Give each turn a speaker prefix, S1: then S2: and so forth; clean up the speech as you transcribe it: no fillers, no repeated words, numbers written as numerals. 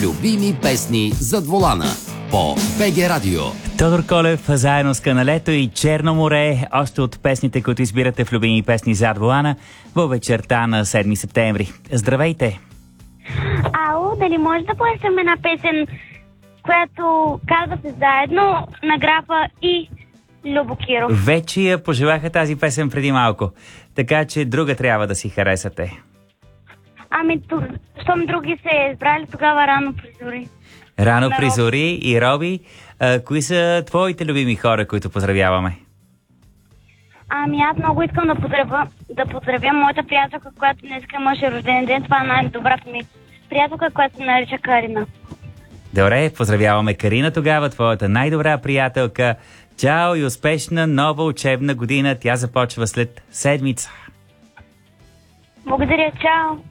S1: Любими песни зад волана по БГ Радио.
S2: Тодор Колев заедно с Каналето и Черно море, още от песните, които избирате в Любими песни зад волана във вечерта на 7 септември. Здравейте!
S3: Ало, дали може да поесем една песен, която казва се заедно на Графа и Любо Киров?
S2: Вече я пожелаха тази песен преди малко, така че друга трябва да си харесате.
S3: Щом други се избрали, тогава Рано при зори.
S2: Рано при зори и Роби. Кои са твоите любими хора, които поздравяваме?
S3: Аз много искам да поздравя моята приятелка, която днес имаше рожден ден. Това е най-добрата ми приятелка, която се нарича Карина.
S2: Добре, поздравяваме Карина тогава, твоята най-добра приятелка. Чао и успешна нова учебна година. Тя започва след седмица.
S3: Благодаря, чао!